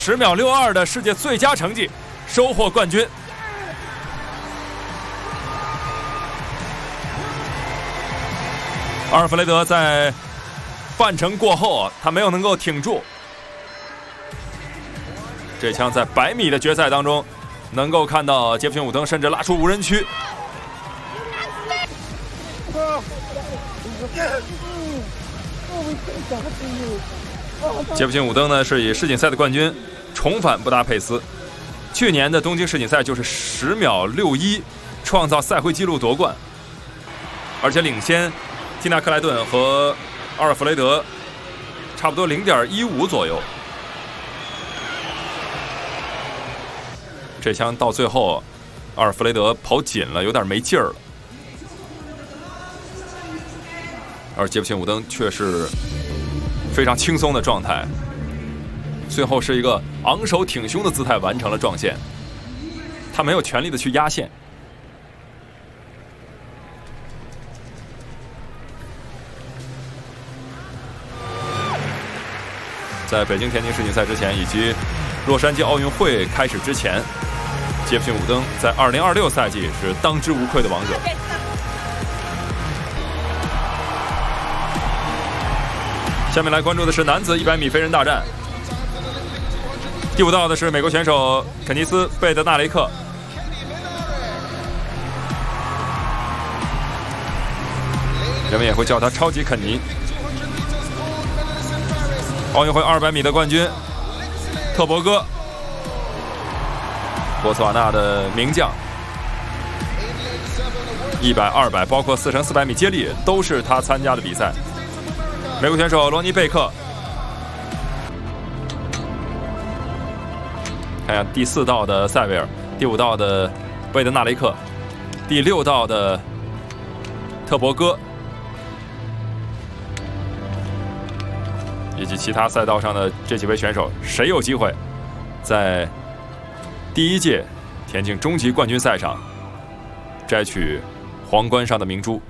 10秒62的世界最佳成绩，收获冠军。阿尔弗雷德在半程过后，他没有能够挺住。这枪在100米的决赛当中，能够看到杰弗逊·伍登甚至拉出无人区。杰弗逊·伍登呢是以世锦赛的冠军重返布达佩斯，去年的东京世锦赛就是10秒61，创造赛会纪录夺冠，而且领先蒂纳克莱顿和阿尔弗雷德差不多0.15左右。这枪到最后，阿尔弗雷德跑紧了，有点没劲儿了，而杰弗逊·伍登却是非常轻松的状态，最后是一个昂首挺胸的姿态完成了撞线，他没有全力的去压线。在北京田径世锦赛之前，以及洛杉矶奥运会开始之前，杰弗逊·伍登在2026赛季是当之无愧的王者。下面来关注的是男子100米飞人大战。第5道的是美国选手肯尼斯·贝德纳雷克。人们也会叫他超级肯尼。奥运会200米的冠军特博戈，波茨瓦纳的名将。100、200，包括4乘400米接力都是他参加的比赛。美国选手罗尼·贝克，看下第4道的塞维尔，第5道的贝德纳雷克，第6道的特博戈，以及其他赛道上的这几位选手，谁有机会在第1届田径终极冠军赛上摘取皇冠上的明珠？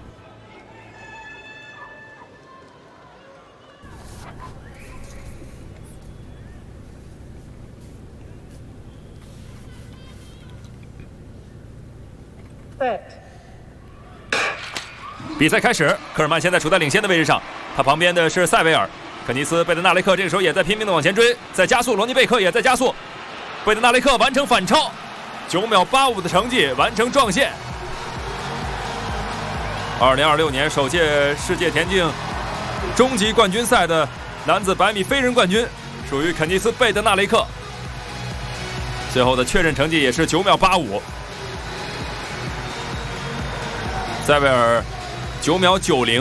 比赛开始，科尔曼现在处在领先的位置上，他旁边的是塞维尔。肯尼斯·贝德纳雷克这个时候也在拼命的往前追，在加速，罗尼·贝克也在加速。贝德纳雷克完成反超，9秒85的成绩完成撞线。2026年首届世界田径终极冠军赛的男子100米飞人冠军属于肯尼斯·贝德纳雷克，最后的确认成绩也是9秒85。塞维尔9秒90。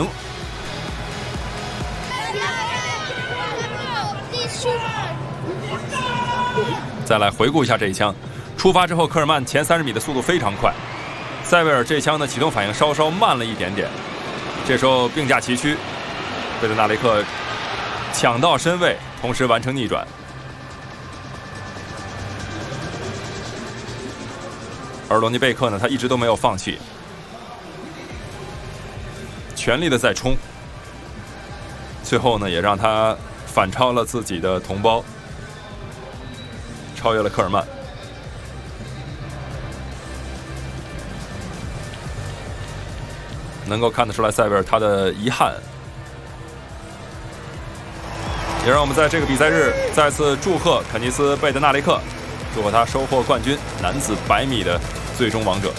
再来回顾一下这一枪，出发之后，科尔曼前30米的速度非常快，塞维尔这枪的启动反应稍稍慢了一点点。这时候并驾齐驱，贝德纳雷克抢到身位，同时完成逆转。而罗尼贝克呢，他一直都没有放弃，全力的在冲，最后呢也让他反超了自己的同胞，超越了科尔曼。能够看得出来塞维尔他的遗憾，也让我们在这个比赛日再次祝贺肯尼斯·贝德纳雷克，祝贺他收获冠军，男子100米的最终王者。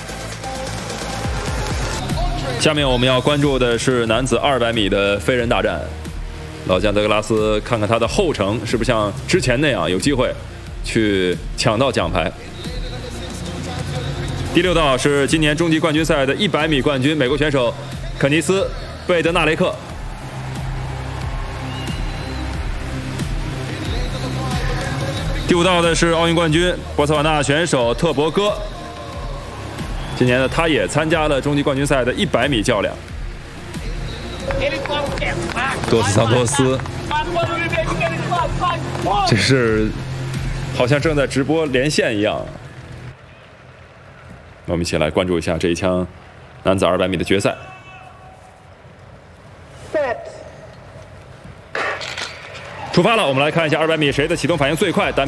下面我们要关注的是男子200米的飞人大战。老将德格拉斯看看他的后程是不是像之前那样有机会去抢到奖牌。第6道是今年终极冠军赛的100米冠军美国选手肯尼斯·贝德纳雷克。第5道的是奥运冠军波茨瓦纳选手特博戈，今年呢他也参加了终极冠军赛的100米较量。多斯桑托斯，这是好像正在直播连线一样。我们一起来关注一下这一枪男子200米的决赛。 出发了，我们来看一下200米谁的启动反应最快。单